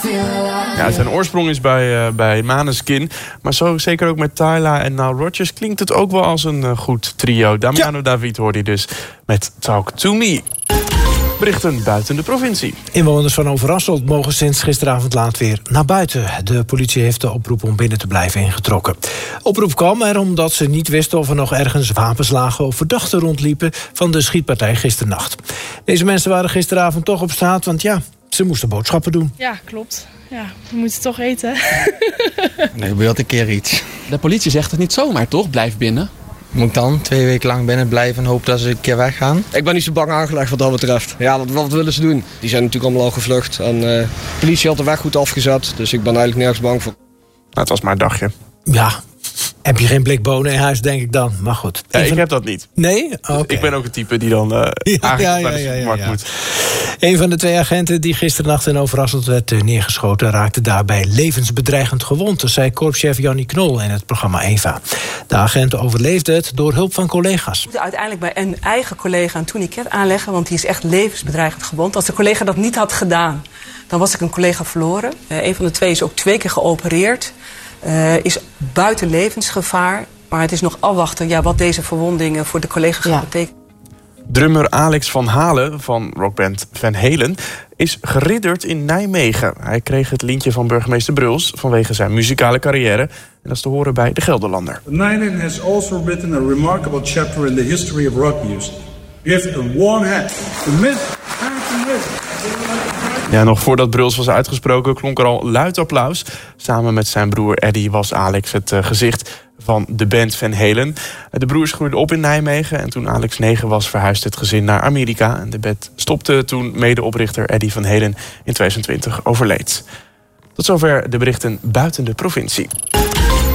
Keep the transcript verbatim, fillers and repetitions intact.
Ja, zijn oorsprong is bij, uh, bij Maneskin. Maar zo zeker ook met Tyla en Nile Rodgers klinkt het ook wel als een uh, goed trio. Damiano ja. David hoorde hij dus met Talk to Me. Berichten buiten de provincie. Inwoners van Overasselt mogen sinds gisteravond laat weer naar buiten. De politie heeft de oproep om binnen te blijven ingetrokken. Oproep kwam er omdat ze niet wisten of er nog ergens wapens lagen of verdachten rondliepen van de schietpartij gisternacht. Deze mensen waren gisteravond toch op straat, want ja, ze moesten boodschappen doen. Ja, klopt. Ja, we moeten toch eten. Nee, gebeurt een keer iets. De politie zegt het niet zomaar, toch? Blijf binnen. Moet ik dan twee weken lang binnen blijven en hopen dat ze een keer weggaan? Ik ben niet zo bang aangelegd wat dat betreft. Ja, wat, wat willen ze doen? Die zijn natuurlijk allemaal al gevlucht. En uh, de politie had de weg goed afgezet, dus ik ben eigenlijk nergens bang voor. Nou, het was maar een dagje. Ja, heb je geen blik bonen in huis, denk ik dan. Maar goed. Ja, ik heb dat niet. Nee? Okay. Dus ik ben ook een type die dan uh, ja, eigenlijk ja, bij de ja, supermarkt ja, ja. moet. Een van de twee agenten die gisternacht in Overasselt werd neergeschoten raakte daarbij levensbedreigend gewond, zei korpschef Jannie Knol in het programma Eva. De agent overleefde het door hulp van collega's. We moeten uiteindelijk bij een eigen collega een tourniquet aanleggen, want die is echt levensbedreigend gewond. Als de collega dat niet had gedaan, dan was ik een collega verloren. Uh, een van de twee is ook twee keer geopereerd. Uh, is buiten levensgevaar. Maar het is nog afwachten ja, wat deze verwondingen voor de collega's gaan ja. betekenen. Drummer Alex van Halen van rockband Van Halen is geridderd in Nijmegen. Hij kreeg het lintje van burgemeester Bruls vanwege zijn muzikale carrière. En dat is te horen bij De Gelderlander. Nijmegen has also written a remarkable chapter in the history of rock music. Give a warm hand to Miss Ja, nog voordat Bruls was uitgesproken klonk er al luid applaus. Samen met zijn broer Eddie was Alex het uh, gezicht van de band Van Halen. De broers groeiden op in Nijmegen en toen Alex negen was verhuisde het gezin naar Amerika. En de band stopte toen medeoprichter Eddie Van Halen in tweeduizend twintig overleed. Tot zover de berichten buiten de provincie.